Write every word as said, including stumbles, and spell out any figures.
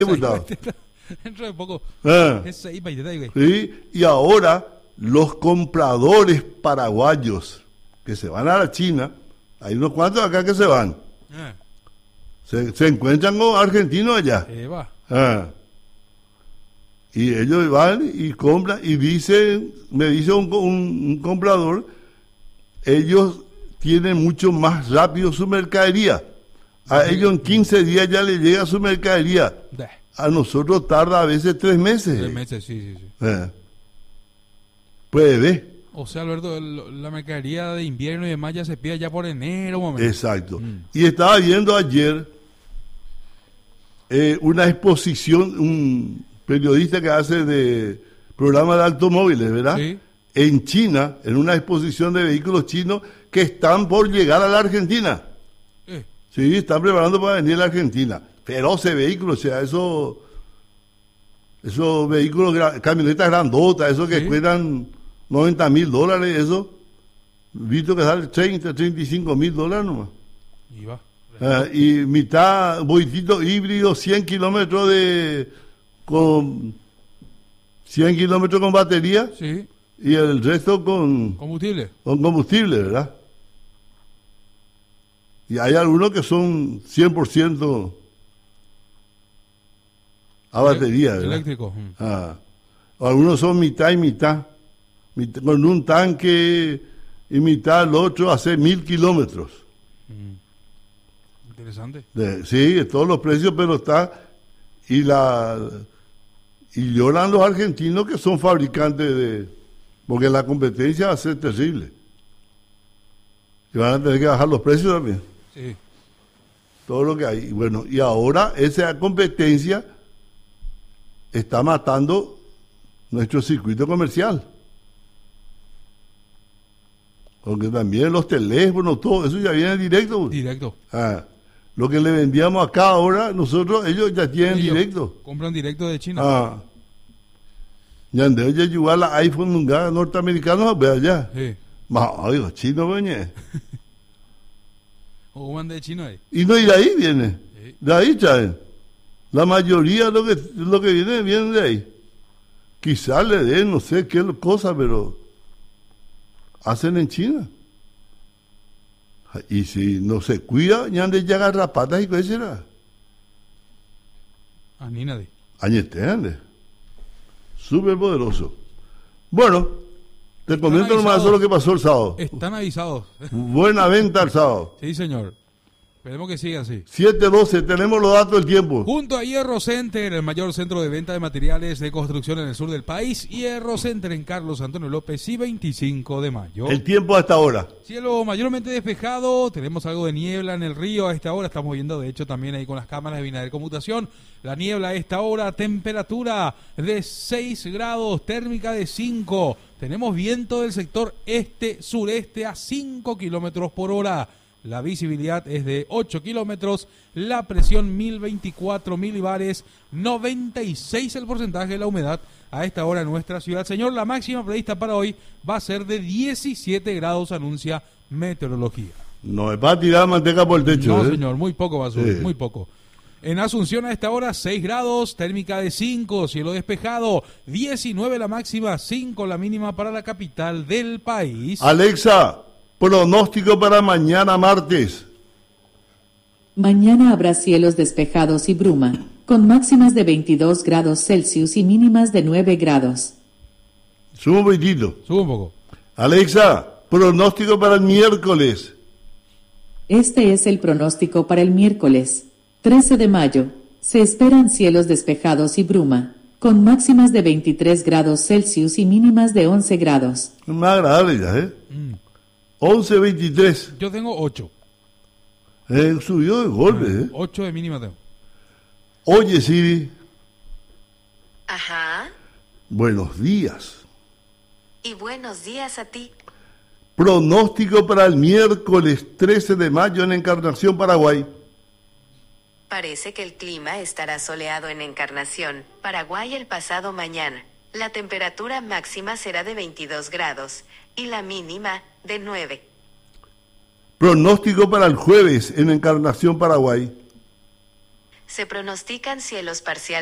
diputado. Dentro de poco. Ah, Es ahí, paiteta, güey. ¿sí? Y ahora los compradores paraguayos que se van a la China, hay unos cuantos acá que se van, Ah, se, se encuentran con argentinos allá. Eva. Ah. Y ellos van y compran y dicen, me dice un, un, un comprador, ellos tienen mucho más rápido su mercadería. A ellos en quince días ya les llega su mercadería. De, A nosotros tarda a veces tres meses. tres meses, sí, sí, sí. Eh. Puede ver. O sea, Alberto, el- la mercadería de invierno y demás ya se pide ya por enero, un momento. Exacto. Mm. Y estaba viendo ayer eh, una exposición, un periodista que hace de programa de automóviles, ¿verdad? Sí. En China, en una exposición de vehículos chinos que están por llegar a la Argentina. Eh, Sí, están preparando para venir a la Argentina. Feroces vehículos, o sea, esos, esos vehículos, gra- camionetas grandotas, esos que Sí. cuestan noventa mil dólares, eso. Visto que sale treinta, treinta y cinco mil dólares nomás. y va. Ah, y mitad boitito híbrido, cien kilómetros de con cien kilómetros con batería Sí, y el resto con, combustible. con combustible, ¿verdad? Y hay algunos que son cien por ciento a batería, ¿verdad? Eléctrico. mm. Ah. Algunos son mitad y mitad, mit- con un tanque y mitad el otro hace mil kilómetros. Interesante. De- sí, de todos los precios, pero está y la y lloran los argentinos que son fabricantes de, porque la competencia va a ser terrible y van a tener que bajar los precios también, Sí. todo lo que hay. Y bueno, y ahora esa competencia está matando nuestro circuito comercial, porque también los teléfonos, todo eso ya viene directo. Directo. Ah, lo que le vendíamos acá ahora, nosotros, ellos ya tienen Ellos directo. Compran directo de China. Ah. Ya de hoy llevar la iPhone nunca norteamericanos ve allá. Sí. Más, oigo, chino, coñe. O van de chino ahí. Y no, y de ahí viene. Sí. De ahí traen. La mayoría de lo que, lo que viene, viene de ahí. Quizás le den, no sé qué cosa, pero hacen en China. Y si no se cuida, ya han de llegar garrapatas y qué será. Ah, ni nadie. Añeteande. Súper poderoso. Bueno, te comento nomás avisados. eso lo que pasó el sábado. Están avisados. Buena venta el sábado. Sí, señor. Esperemos que siga así. siete doce, tenemos los datos del tiempo. Junto a Hierro Center, el mayor centro de venta de materiales de construcción en el sur del país. Hierro Center en Carlos Antonio López y veinticinco de mayo. El tiempo hasta ahora. Cielo mayormente despejado, tenemos algo de niebla en el río a esta hora, estamos viendo de hecho también ahí con las cámaras de Binader Computación, la niebla a esta hora, temperatura de seis grados, térmica de cinco, tenemos viento del sector este-sureste a cinco kilómetros por hora, la visibilidad es de ocho kilómetros, la presión mil veinticuatro milibares, noventa y seis el porcentaje de la humedad a esta hora en nuestra ciudad. Señor, la máxima prevista para hoy va a ser de diecisiete grados, anuncia Meteorología. No es para tirar manteca por el techo. No, ¿eh? señor, muy poco va a subir, Sí. muy poco. En Asunción a esta hora seis grados, térmica de cinco, cielo despejado, diecinueve la máxima, cinco la mínima para la capital del país. Alexa, pronóstico para mañana martes. Mañana habrá cielos despejados y bruma, con máximas de veintidós grados Celsius y mínimas de nueve grados. Sube un poquitito. Sube un poco. Alexa, pronóstico para el miércoles. Este es el pronóstico para el miércoles, trece de mayo. Se esperan cielos despejados y bruma, con máximas de veintitrés grados Celsius y mínimas de once grados. Es más agradable ya, ¿eh? Mm. once veintitrés. Yo tengo ocho. Eh, subió de golpe, ¿eh? ocho de mínima tengo. Oye, Siri, Ajá. buenos días. Y buenos días a ti. Pronóstico para el miércoles trece de mayo en Encarnación, Paraguay. Parece que el clima estará soleado en Encarnación, Paraguay el pasado mañana. La temperatura máxima será de veintidós grados y la mínima de nueve. Pronóstico para el jueves en Encarnación, Paraguay. Se pronostican cielos parciales